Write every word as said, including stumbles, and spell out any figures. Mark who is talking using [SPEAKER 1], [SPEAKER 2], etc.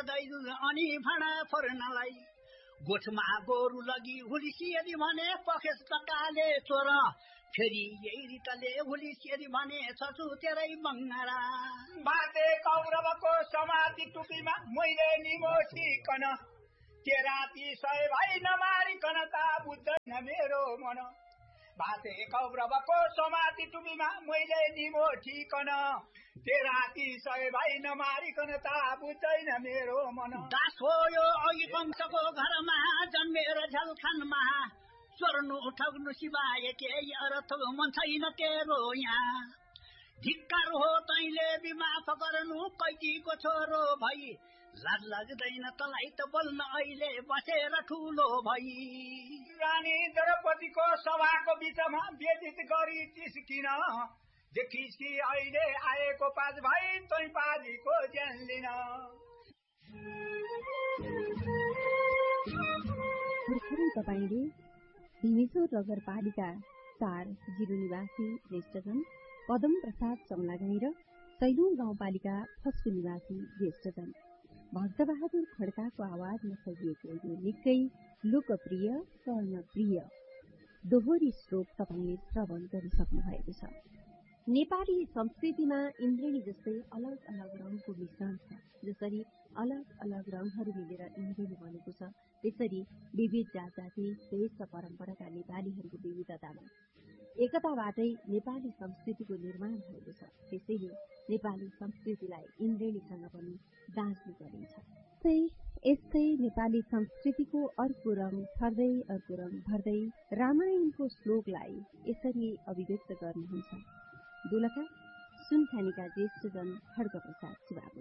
[SPEAKER 1] गर्दै अनि भाँडा फोर्नलाई गोठमा गोरु लगी हुलिसियरी भने पखेस टकाले चोर फेरि यही रितले हुलिसियरी भने छछु तेरै मङ्गरा
[SPEAKER 2] बाटे कौरवको समाति टुपीमा मैले निमोठिकन तेराती सय भाइ नमारिकन ता बुझ्दैन मेरो मन बाटे कौरवको समाति टुपीमा मैले निमोठिकन तेराती सय भाइ नमारिकन ता बुझ्दैन मेरो मन
[SPEAKER 1] दास हो यो अघि वंशको घरमा जन्मेर झलखानमा चोर्नु ठग्नु सिवाय के अर्थ मन छैन तेरो यहाँ धिक्कार हो तैले विमाफ गर्नु कैदीको छोरो भई लाज लाग्दैन तलाई त बोल्न अहिले बसेर ठुलो भई
[SPEAKER 2] रानी द्रौपदीको सभाको बिचमा व्यतीत गरी चिस्किन देखिस् कि अहिले आएको पाँच भाइ तै पाजीको ज्यान लिन
[SPEAKER 3] तपाईले भीमेश्वर नगरपालिका चार जिरो निवासी ज्येष्ठजन पदम प्रसाद चौलागाई र सैलुङ गाउँपालिका फस्टु निवासी ज्येष्ठजन भक्तबहादुर खड्काको आवाजमा सजिएको यो निकै लोकप्रिय कर्णप्रिय दोहोरी श्लोक तपाईले श्रवण गरिसक्नु भएको छ। नेपाली संस्कृतिमा इन्द्रेणी जस्तै अलग अलग रङको मिश्रण छ। जसरी अलग अलग रङहरू मिलेर इन्द्रेणी बनेको छ त्यसरी विविध जात जाति देश र परम्पराका नेपालीहरूको विविधतामा एकताबाटै नेपाली संस्कृतिको निर्माण भएको छ। त्यसैले नेपाली संस्कृतिलाई इन्द्रेणीसँग पनि दाँच्ने गरिन्छ। यस्तै नेपाली संस्कृतिको अर्को रङ थर्दै अर्को रङ भर्दै रामायणको श्लोकलाई यसरी अभिव्यक्त गर्नुहुन्छ दोलखा सुनखानीका ज्येष्ठजन खड्ग प्रसाद शिवाको।